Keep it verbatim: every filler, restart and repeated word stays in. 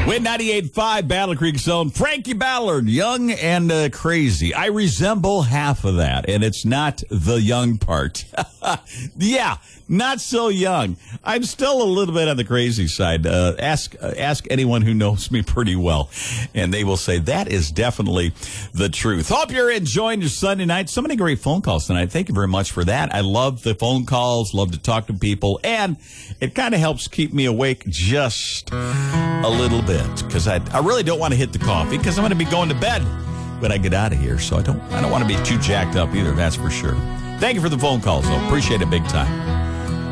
Win ninety-eight point five Battle Creek Zone. Frankie Ballard, young and uh, crazy. I resemble half of that, and it's not the young part. Yeah, not so young. I'm still a little bit on the crazy side. Uh, ask uh, ask anyone who knows me pretty well, and they will say that is definitely the truth. Hope you're enjoying your Sunday night. So many great phone calls tonight. Thank you very much for that. I love the phone calls, love to talk to people, and it kind of helps keep me awake just a little bit, because I, I really don't want to hit the coffee, because I'm going to be going to bed when I get out of here. So I don't I don't want to be too jacked up either, that's for sure. Thank you for the phone calls, though. Appreciate it big time.